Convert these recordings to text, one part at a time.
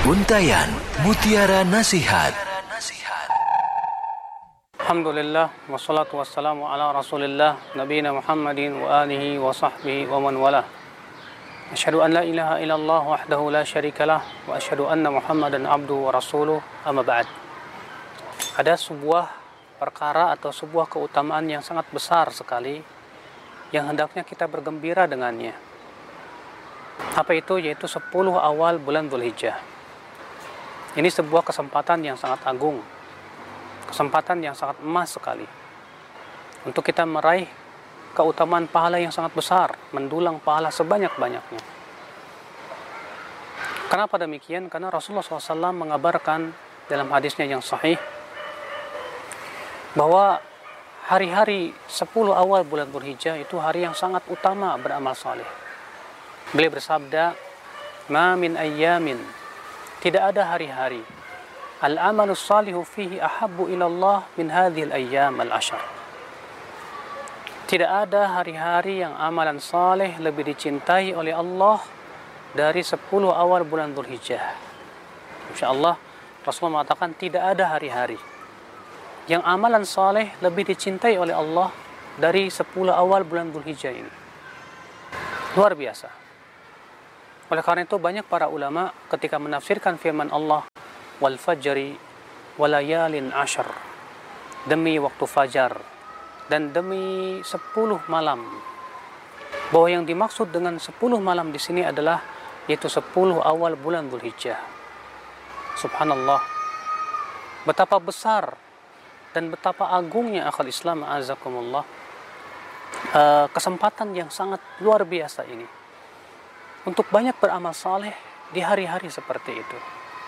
Untayan Mutiara Nasihat. Alhamdulillah, wassalatu wassalamu ala rasulillah, nabiyina Muhammadin wa alihi wa sahbihi wa man walah. Asyhadu an la ilaha illallah wahdahu la syarikalah wa asyhadu anna Muhammadan abduhu wa rasuluh, amma ba'd. Ada sebuah perkara atau sebuah keutamaan yang sangat besar sekali yang hendaknya kita bergembira dengannya. Apa itu? Yaitu 10 awal bulan Dzulhijjah. Ini sebuah kesempatan yang sangat agung, kesempatan yang sangat emas sekali untuk kita meraih keutamaan pahala yang sangat besar, mendulang pahala sebanyak-banyaknya. Kenapa demikian? Karena Rasulullah SAW mengabarkan dalam hadisnya yang sahih bahwa hari-hari 10 awal bulan Dzulhijjah itu hari yang sangat utama beramal saleh. Beliau bersabda, "Ma min ayyamin", tidak ada hari-hari, "al-amalus salihu fihi ahabbu ilallah min hadhil ayyam al-ashar". Tidak ada hari-hari yang amalan saleh lebih dicintai oleh Allah dari 10 awal bulan Dzulhijjah. Insyaallah Rasulullah mengatakan tidak ada hari-hari yang amalan saleh lebih dicintai oleh Allah dari 10 awal bulan Dzulhijjah ini. Luar biasa. Oleh karena itu banyak para ulama ketika menafsirkan firman Allah, wal fajri walayalin ashar, demi waktu fajar dan demi 10 malam, bahwa yang dimaksud dengan 10 malam di sini adalah yaitu 10 awal bulan Dzulhijjah. Subhanallah, betapa besar dan betapa agungnya akal Islam, azakumullah, kesempatan yang sangat luar biasa ini untuk banyak beramal saleh di hari-hari seperti itu.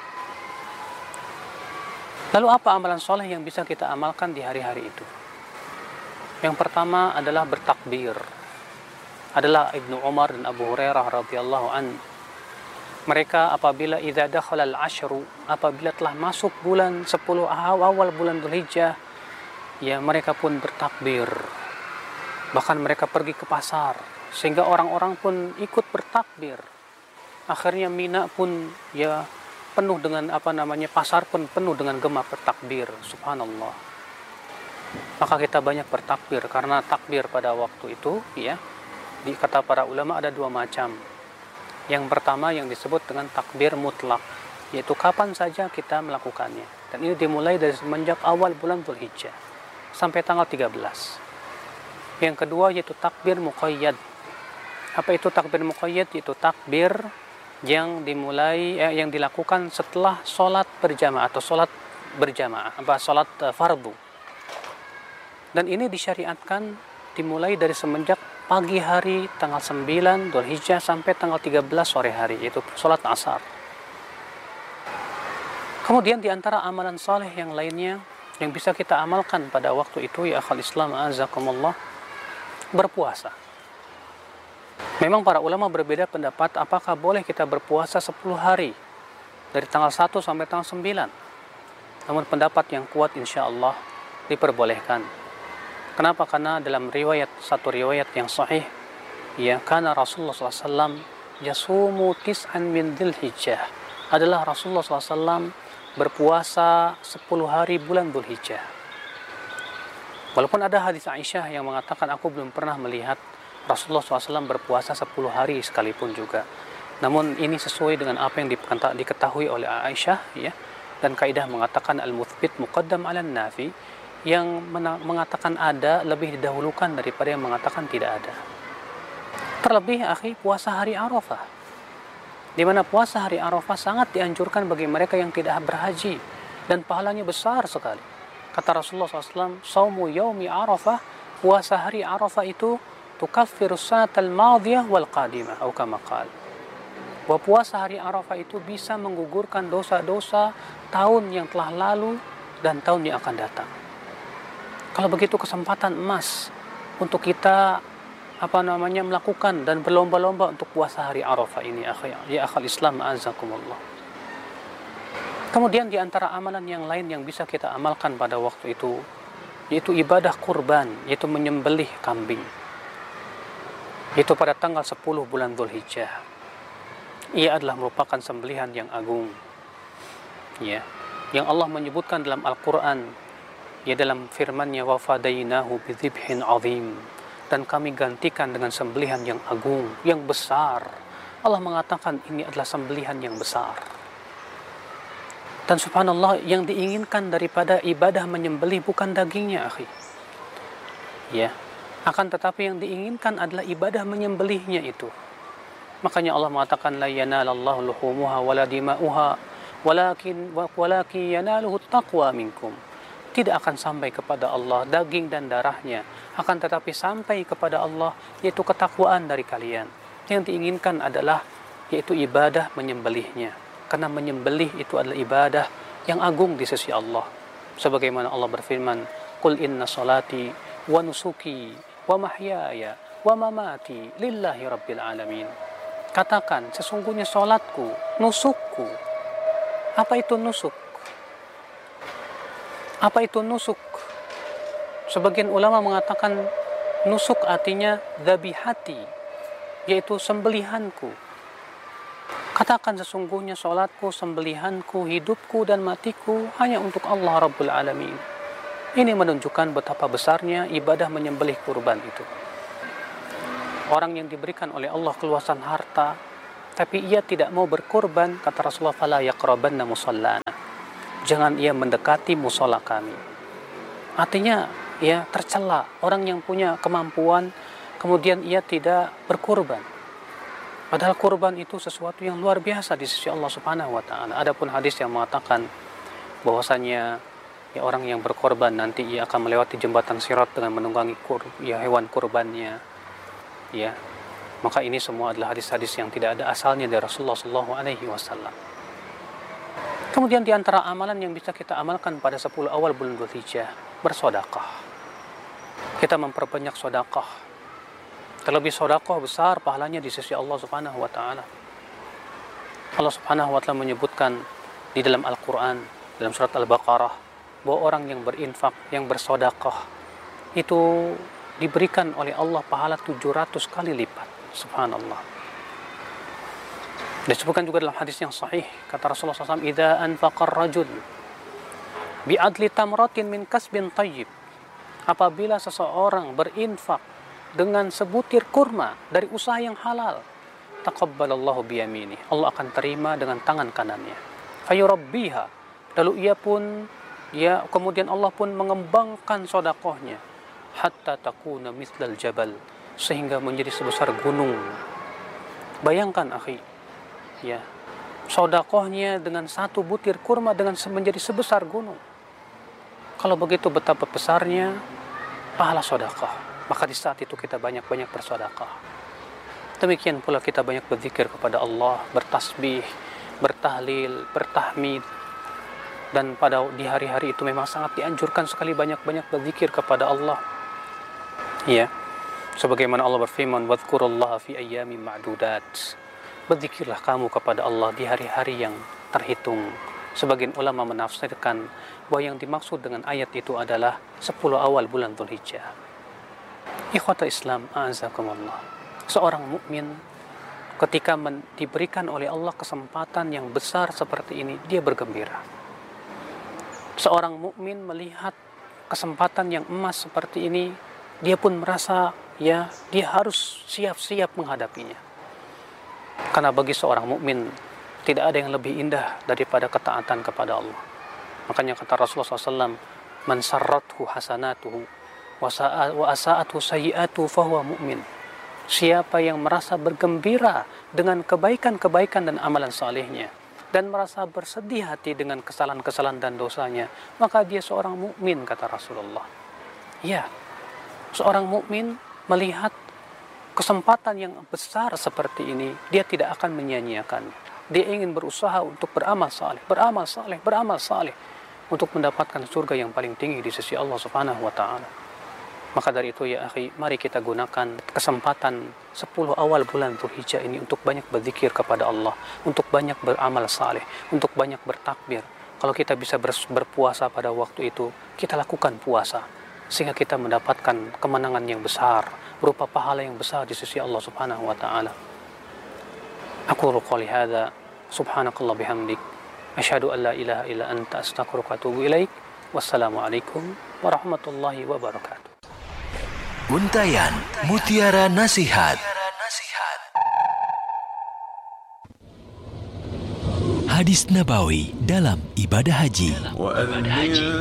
Lalu apa amalan saleh yang bisa kita amalkan di hari-hari itu? Yang pertama adalah bertakbir. Adalah Ibnu Umar dan Abu Hurairah radhiyallahu an. Mereka apabila idza dakhala al-ashru, apabila telah masuk bulan 10 awal bulan Dzulhijjah, ya mereka pun bertakbir. Bahkan mereka pergi ke pasar sehingga orang-orang pun ikut bertakbir. Akhirnya Mina pun ya penuh dengan pasar pun penuh dengan gema bertakbir. Subhanallah. Maka kita banyak bertakbir karena takbir pada waktu itu ya, di kata para ulama ada 2 macam. Yang pertama yang disebut dengan takbir mutlak, yaitu kapan saja kita melakukannya. Dan ini dimulai dari semenjak awal bulan Dzulhijjah sampai tanggal 13. Yang kedua yaitu takbir muqayyad. Apa itu takbir muqayyad? Yaitu takbir yang dimulai yang dilakukan setelah sholat berjamaah atau sholat berjamaah, sholat fardu. Dan ini disyariatkan dimulai dari semenjak pagi hari tanggal 9 Dzulhijjah sampai tanggal 13 sore hari, yaitu sholat asar. Kemudian di antara amalan saleh yang lainnya yang bisa kita amalkan pada waktu itu, ya akhal Islam azakumullah, berpuasa. Memang para ulama berbeda pendapat apakah boleh kita berpuasa 10 hari dari tanggal 1 sampai tanggal 9. Namun pendapat yang kuat insyaallah diperbolehkan. Kenapa? Karena dalam satu riwayat yang sahih, ya, karena Rasulullah SAW yasumu tis'an min Dzulhijjah, adalah Rasulullah SAW berpuasa 10 hari bulan Dzulhijjah. Walaupun ada hadis Aisyah yang mengatakan aku belum pernah melihat Rasulullah SAW berpuasa 10 hari sekalipun juga. Namun ini sesuai dengan apa yang diketahui oleh Aisyah, ya. Dan kaidah mengatakan al-muthbit muqaddam 'ala nafi, yang mengatakan ada lebih didahulukan daripada yang mengatakan tidak ada. Terlebih puasa hari Arafah, di mana puasa hari Arafah sangat dianjurkan bagi mereka yang tidak berhaji dan pahalanya besar sekali. Kata Rasulullah SAW, "Shaumu yaumi Arafah", puasa hari Arafah itu tukaffirus sanatal madhiyah wal qadimah, atau kama qala. Bahwa puasa hari Arafah itu bisa menggugurkan dosa-dosa tahun yang telah lalu dan tahun yang akan datang. Kalau begitu kesempatan emas untuk kita melakukan dan berlomba-lomba untuk puasa hari Arafah ini, ya akhal Islam azakumullah. Kemudian di antara amalan yang lain yang bisa kita amalkan pada waktu itu, yaitu ibadah kurban, yaitu menyembelih kambing. Itu pada tanggal 10 bulan Dzulhijjah. Ia adalah merupakan sembelihan yang agung. Ya, yang Allah menyebutkan dalam Al-Quran, ya dalam firman-Nya, wa fadainahu bidzibhin azim, dan kami gantikan dengan sembelihan yang agung, yang besar. Allah mengatakan ini adalah sembelihan yang besar. Dan subhanallah, yang diinginkan daripada ibadah menyembelih bukan dagingnya, akhi. Ya, akan tetapi yang diinginkan adalah ibadah menyembelihnya itu. Makanya Allah mengatakan la yanalallahu luhumuha wala dima'uha walakin yanaluhu taqwa minkum. Tidak akan sampai kepada Allah daging dan darahnya, akan tetapi sampai kepada Allah yaitu ketakwaan dari kalian. Yang diinginkan adalah yaitu ibadah menyembelihnya, karena menyembelih itu adalah ibadah yang agung di sisi Allah. Sebagaimana Allah berfirman, qul inna salati wa nusuki wa mahyaya wa mamati lillahi rabbil alamin. Katakan, sesungguhnya salatku, nusukku. Apa itu nusuk? Apa itu nusuk? Sebagian ulama mengatakan nusuk artinya dzabihati, yaitu sembelihanku. Katakan, sesungguhnya salatku, sembelihanku, hidupku dan matiku hanya untuk Allah Rabbul Alamin. Ini menunjukkan betapa besarnya ibadah menyembelih kurban itu. Orang yang diberikan oleh Allah keluasan harta, tapi ia tidak mau berkorban, kata Rasulullah, fala yaqrabanna musallana. Jangan ia mendekati musola kami. Artinya, ya tercela orang yang punya kemampuan, kemudian ia tidak berkorban. Padahal kurban itu sesuatu yang luar biasa di sisi Allah Subhanahu wa taala. Adapun hadis yang mengatakan bahwasanya ya orang yang berkorban nanti ia akan melewati jembatan Sirat dengan menunggangi hewan kurbannya. Ya. Maka ini semua adalah hadis-hadis yang tidak ada asalnya dari Rasulullah sallallahu alaihi wasallam. Kemudian di antara amalan yang bisa kita amalkan pada 10 awal bulan Dzulhijjah, bersedekah. Kita memperbanyak sedekah. Terlebih sedekah besar pahalanya di sisi Allah Subhanahu wa taala. Allah Subhanahu wa taala menyebutkan di dalam Al-Qur'an, dalam surat Al-Baqarah, bahwa orang yang berinfak, yang bersedekah itu diberikan oleh Allah pahala 700 kali lipat. Subhanallah. Disebutkan juga dalam hadis yang sahih, kata Rasulullah SAW, idza anfaqar rajul bi'adli tamratin min kasbin thayyib. Apabila seseorang berinfak dengan sebutir kurma dari usaha yang halal, taqabbalallahu biyamini, Allah akan terima dengan tangan kanannya. Fayurabbiha, lalu ia pun kemudian Allah pun mengembangkan sedekahnya hatta takuna mithlal jabal, sehingga menjadi sebesar gunung. Bayangkan akhi, ya, sedekahnya dengan satu butir kurma dengan menjadi sebesar gunung. Kalau begitu betapa besarnya pahala sedekah. Maka di saat itu kita banyak-banyak bersedekah. Demikian pula kita banyak berzikir kepada Allah, bertasbih, bertahlil, bertahmid. Dan di hari-hari itu memang sangat dianjurkan sekali banyak-banyak berzikir kepada Allah. Ya, sebagaimana Allah berfirman, wadhkurullaha fi ayyamin ma'dudat. Berzikirlah kamu kepada Allah di hari-hari yang terhitung. Sebagian ulama menafsirkan bahwa yang dimaksud dengan ayat itu adalah 10 awal bulan Dzulhijjah. Ikhwata Islam, a'azakumullah. Seorang mukmin ketika diberikan oleh Allah kesempatan yang besar seperti ini, dia bergembira. Seorang mukmin melihat kesempatan yang emas seperti ini, dia pun merasa ya dia harus siap-siap menghadapinya. Karena bagi seorang mukmin tidak ada yang lebih indah daripada ketaatan kepada Allah. Makanya kata Rasulullah SAW, man sarrathu hasanatuhu wa asa'athu sayyi'atuhu fahuwa mu'min. Siapa yang merasa bergembira dengan kebaikan-kebaikan dan amalan salehnya, dan merasa bersedih hati dengan kesalahan-kesalahan dan dosanya, maka dia seorang mukmin, kata Rasulullah. Ya, seorang mukmin melihat kesempatan yang besar seperti ini, dia tidak akan menyia-nyiakan. Dia ingin berusaha untuk beramal saleh untuk mendapatkan surga yang paling tinggi di sisi Allah Subhanahu wa taala. Maka dari itu ya akhi, mari kita gunakan kesempatan 10 awal bulan Dzulhijjah ini untuk banyak berzikir kepada Allah, untuk banyak beramal saleh, untuk banyak bertakbir. Kalau kita bisa berpuasa pada waktu itu, kita lakukan puasa sehingga kita mendapatkan kemenangan yang besar berupa pahala yang besar di sisi Allah Subhanahu wa taala. Aku qouli hadza subhanakallah bihamdik Asyhadu an la ilaha illa anta astaghfiruka wa atubu ilaik. Wassalamualaikum warahmatullahi wabarakatuh. Untayan Mutiara Nasihat. Hadis Nabawi dalam ibadah haji.